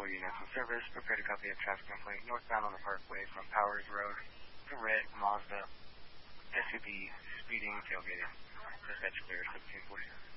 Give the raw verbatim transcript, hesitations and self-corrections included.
all units in service. Prepare to copy a traffic complaint northbound on the Parkway from Powers Road to red Mazda S U V speeding tailgating. Dispatch clear seventeen forty.